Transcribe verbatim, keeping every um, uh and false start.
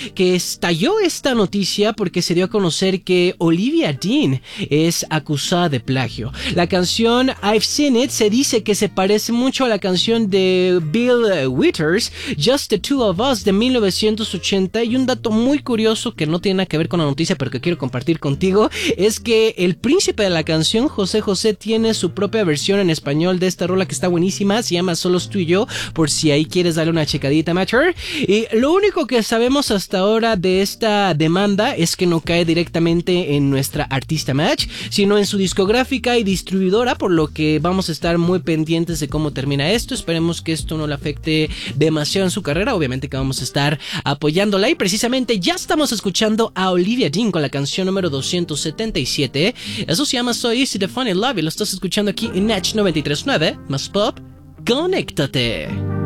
que estalló esta noticia porque se dio a conocer que Olivia Dean es acusada de plagio. La canción I've Seen It se dice que se parece mucho a la canción de Bill Withers, Just the Two of Us, de mil novecientos ochenta. Y un dato muy curioso que no tiene nada que ver con la noticia, pero que quiero compartir contigo, es que el príncipe de la canción, José José, tiene su propia versión en español de esta rola que está buenísima. Se llama Solos tú y yo, por si ahí quieres darle una checadita, Matcher. Y lo único que sabemos hasta ahora de esta demanda es que no cae directamente en nuestra artista Match, sino en su discográfica y distribuidora, por lo que vamos a estar muy pendientes de cómo termina esto. Esperemos que esto no le afecte demasiado en su carrera. Obviamente que vamos a estar apoyándola, y precisamente ya estamos escuchando a Olivia Dean con la canción número doscientos setenta y siete. Eso se llama So Easy to Fall in Love y lo estás escuchando aquí en Natch noventa y tres punto nueve, más pop. ¡Conéctate!